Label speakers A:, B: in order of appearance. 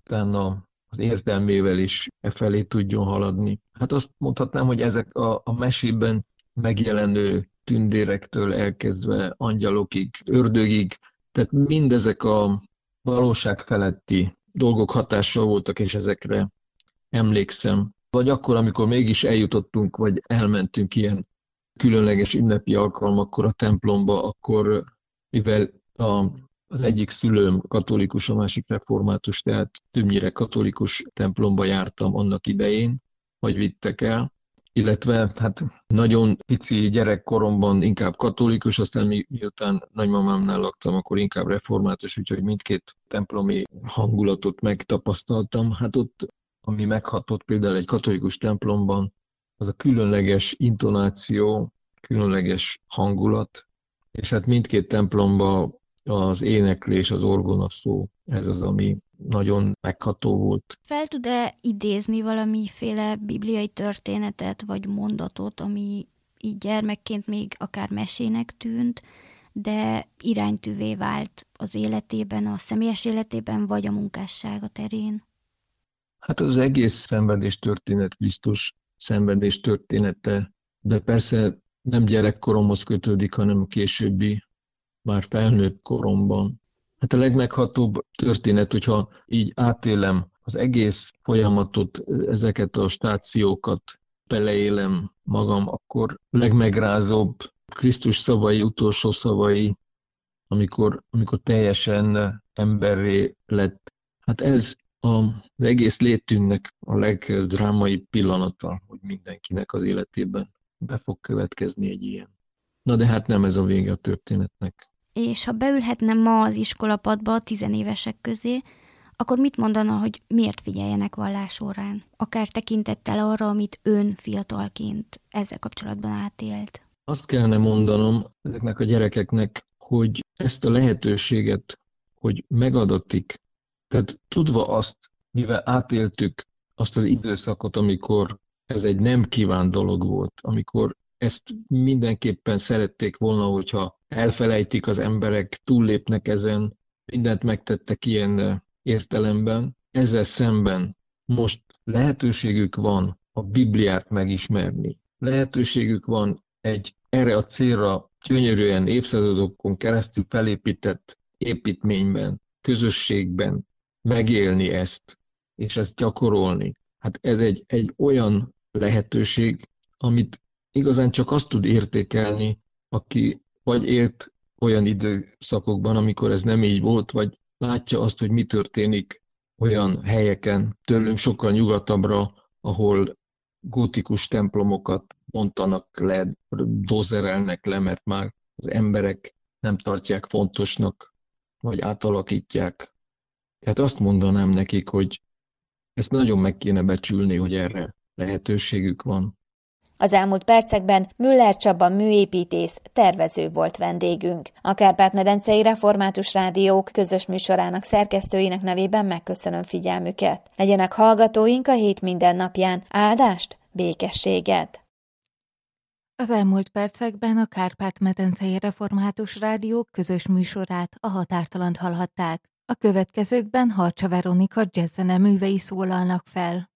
A: utána az értelmével is e felé tudjon haladni. Hát azt mondhatnám, hogy ezek a mesében megjelenő tündérektől elkezdve angyalokig, ördögig, tehát mindezek a valóság feletti dolgok hatással voltak, és ezekre emlékszem. Vagy akkor, amikor mégis eljutottunk, vagy elmentünk ilyen különleges ünnepi alkalmakkor a templomba, akkor mivel az egyik szülőm katolikus, a másik református, tehát többnyire katolikus templomba jártam annak idején, hogy vittek el, illetve hát nagyon pici gyerekkoromban inkább katolikus, aztán miután nagymamámnál laktam, akkor inkább református, úgyhogy mindkét templomi hangulatot megtapasztaltam. Hát ott, ami meghatott például egy katolikus templomban, az a különleges intonáció, különleges hangulat, és hát mindkét templomban az éneklés, az orgona szó, ez az, ami nagyon megható volt.
B: Fel tud-e idézni valamiféle bibliai történetet vagy mondatot, ami így gyermekként még akár mesének tűnt, de iránytűvé vált az életében, a személyes életében, vagy a munkássága terén?
A: Hát az egész szenvedés történet, Krisztus szenvedés története, de persze nem gyerekkoromhoz kötődik, hanem a későbbi, már felnőtt koromban. Hát a legmeghatóbb történet, hogyha így átélem az egész folyamatot, ezeket a stációkat, beleélem magam, akkor legmegrázóbb Krisztus szavai, utolsó szavai, amikor teljesen emberré lett. Hát ez az egész létünknek a legdrámai pillanata, hogy mindenkinek az életében be fog következni egy ilyen. Na de hát nem ez a vége a történetnek.
B: És ha beülhetne ma az iskolapadba a tizenévesek közé, akkor mit mondana, hogy miért figyeljenek vallásórán? Akár tekintettel arra, amit ön fiatalként ezzel kapcsolatban átélt.
A: Azt kellene mondanom ezeknek a gyerekeknek, hogy ezt a lehetőséget, hogy megadatik, tehát tudva azt, mivel átéltük azt az időszakot, amikor ez egy nem kívánt dolog volt, amikor ezt mindenképpen szerették volna, hogyha elfelejtik az emberek, túllépnek ezen, mindent megtettek ilyen értelemben. Ezzel szemben most lehetőségük van a Bibliát megismerni. Lehetőségük van egy erre a célra gyönyörűen évszázadokon keresztül felépített építményben, közösségben megélni ezt, és ezt gyakorolni. Hát ez egy olyan lehetőség, amit igazán csak azt tud értékelni, aki vagy élt olyan időszakokban, amikor ez nem így volt, vagy látja azt, hogy mi történik olyan helyeken, tőlünk sokkal nyugatabbra, ahol gótikus templomokat bontanak le, dozerelnek le, mert már az emberek nem tartják fontosnak, vagy átalakítják. Tehát azt mondanám nekik, hogy ezt nagyon meg kéne becsülni, hogy erre lehetőségük van.
C: Az elmúlt percekben Müller Csaba műépítész, tervező volt vendégünk. A Kárpát-medencei Református Rádiók közös műsorának szerkesztőinek nevében megköszönöm figyelmüket. Legyenek hallgatóink a hét minden napján. Áldást, békességet!
D: Az elmúlt percekben a Kárpát-medencei Református Rádiók közös műsorát, a Határtalant hallhatták. A következőkben Harcsa Veronika jazz zeneművei szólalnak fel.